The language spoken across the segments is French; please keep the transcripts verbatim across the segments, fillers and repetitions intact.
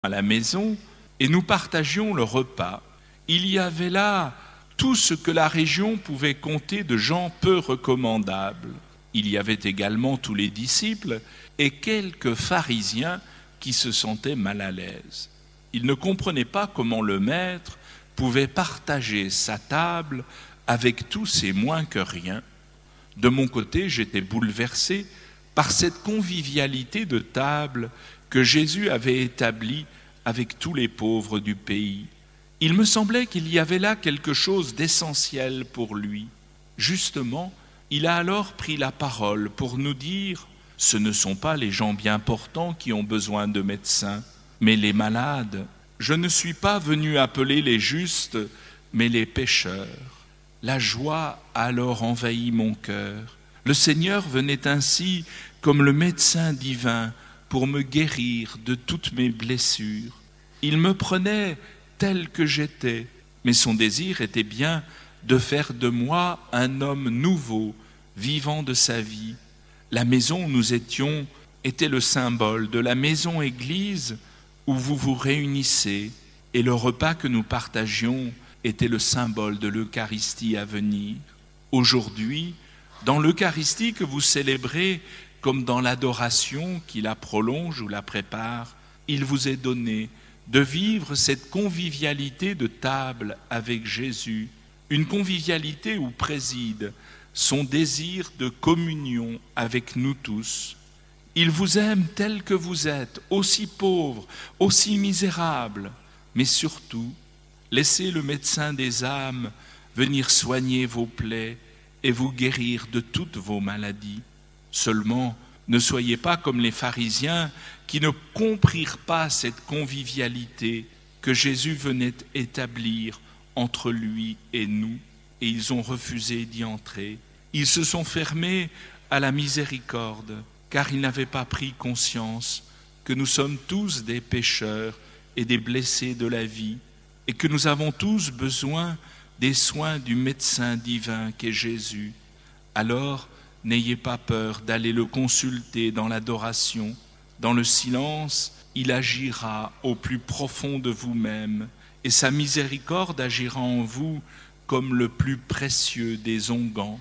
à la maison et nous partagions le repas. Il y avait là tout ce que la région pouvait compter de gens peu recommandables. Il y avait également tous les disciples et quelques pharisiens qui se sentaient mal à l'aise. Ils ne comprenaient pas comment le maître pouvait partager sa table avec tous ces moins que rien. De mon côté, j'étais bouleversé par cette convivialité de table que Jésus avait établie avec tous les pauvres du pays. Il me semblait qu'il y avait là quelque chose d'essentiel pour lui. Justement, il a alors pris la parole pour nous dire « Ce ne sont pas les gens bien portants qui ont besoin de médecins, mais les malades. Je ne suis pas venu appeler les justes, mais les pécheurs. » La joie a alors envahi mon cœur. Le Seigneur venait ainsi comme le médecin divin pour me guérir de toutes mes blessures. Il me prenait tel que j'étais, mais son désir était bien de faire de moi un homme nouveau, vivant de sa vie. La maison où nous étions était le symbole de la maison-église où vous vous réunissez, et le repas que nous partagions était le symbole de l'Eucharistie à venir. Aujourd'hui, dans l'Eucharistie que vous célébrez, comme dans l'adoration qui la prolonge ou la prépare, il vous est donné de vivre cette convivialité de table avec Jésus, une convivialité où préside son désir de communion avec nous tous. Il vous aime tel que vous êtes, aussi pauvre, aussi misérable, mais surtout, laissez le médecin des âmes venir soigner vos plaies et vous guérir de toutes vos maladies. Seulement, ne soyez pas comme les pharisiens qui ne comprirent pas cette convivialité que Jésus venait établir entre lui et nous, et ils ont refusé d'y entrer. Ils se sont fermés à la miséricorde, car ils n'avaient pas pris conscience que nous sommes tous des pécheurs et des blessés de la vie, et que nous avons tous besoin des soins du médecin divin qu'est Jésus. Alors, n'ayez pas peur d'aller le consulter dans l'adoration. Dans le silence, il agira au plus profond de vous-même, et sa miséricorde agira en vous comme le plus précieux des onguents.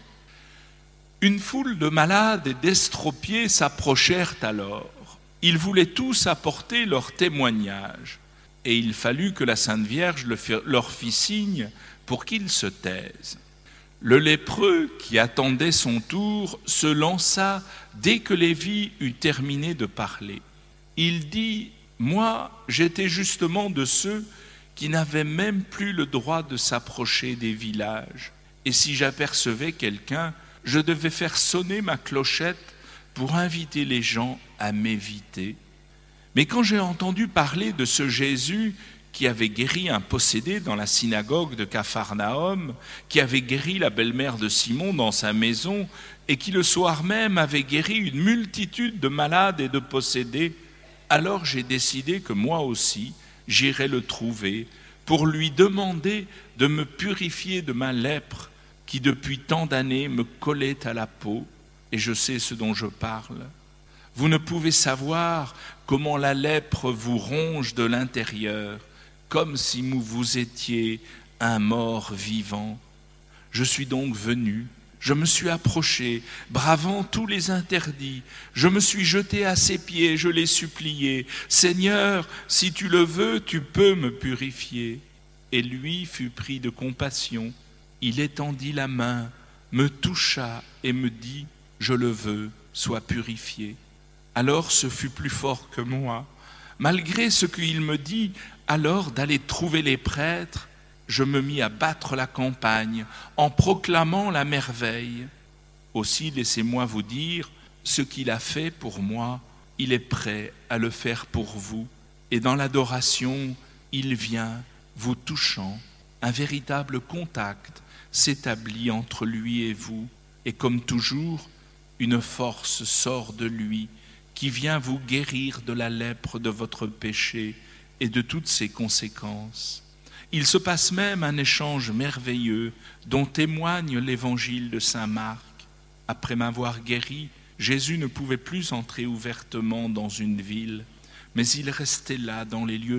Une foule de malades et d'estropiés s'approchèrent alors. Ils voulaient tous apporter leur témoignage, et il fallut que la Sainte Vierge leur fît signe pour qu'ils se taisent. Le lépreux, qui attendait son tour, se lança dès que Lévi eut terminé de parler. Il dit « Moi, j'étais justement de ceux qui n'avaient même plus le droit de s'approcher des villages. Et si j'apercevais quelqu'un, je devais faire sonner ma clochette pour inviter les gens à m'éviter. Mais quand j'ai entendu parler de ce Jésus qui avait guéri un possédé dans la synagogue de Capharnaüm, qui avait guéri la belle-mère de Simon dans sa maison, et qui le soir même avait guéri une multitude de malades et de possédés, alors j'ai décidé que moi aussi, j'irais le trouver pour lui demander de me purifier de ma lèpre qui depuis tant d'années me collait à la peau, et je sais ce dont je parle. Vous ne pouvez savoir comment la lèpre vous ronge de l'intérieur, comme si vous étiez un mort vivant. Je suis donc venu, je me suis approché, bravant tous les interdits. Je me suis jeté à ses pieds, je l'ai supplié. « Seigneur, si tu le veux, tu peux me purifier. » Et lui fut pris de compassion. Il étendit la main, me toucha et me dit « Je le veux, sois purifié. » Alors ce fut plus fort que moi. Malgré ce qu'il me dit, alors d'aller trouver les prêtres, je me mis à battre la campagne en proclamant la merveille. Aussi, laissez-moi vous dire, ce qu'il a fait pour moi, il est prêt à le faire pour vous. Et dans l'adoration, il vient, vous touchant. Un véritable contact s'établit entre lui et vous. Et comme toujours, une force sort de lui qui vient vous guérir de la lèpre de votre péché et de toutes ses conséquences. Il se passe même un échange merveilleux dont témoigne l'évangile de saint Marc. Après m'avoir guéri, Jésus ne pouvait plus entrer ouvertement dans une ville. mais il restait là dans les lieux